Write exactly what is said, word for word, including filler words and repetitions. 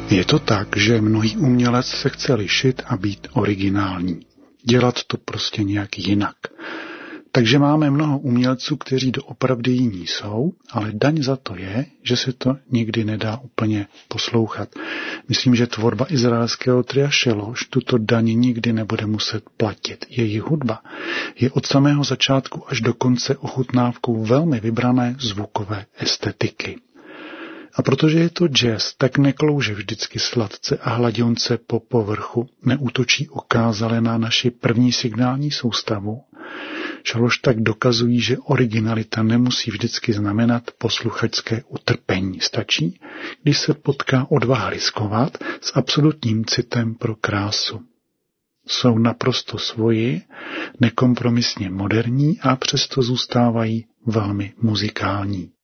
Je to tak, že mnohý umělec se chce lišit a být originální. Dělat to prostě nějak jinak. Takže máme mnoho umělců, kteří doopravdy jiní jsou, ale daň za to je, že se to nikdy nedá úplně poslouchat. Myslím, že tvorba izraelského tria Šeloš tuto daň nikdy nebude muset platit. Její hudba je od samého začátku až do konce ochutnávkou velmi vybrané zvukové estetiky. A protože je to jazz, tak neklouže vždycky sladce a hladionce po povrchu, neútočí okázale na naši první signální soustavu. Šaloš tak dokazují, že originalita nemusí vždycky znamenat posluchačské utrpení. Stačí, když se potká odvaha riskovat s absolutním citem pro krásu. Jsou naprosto svoji, nekompromisně moderní a přesto zůstávají velmi muzikální.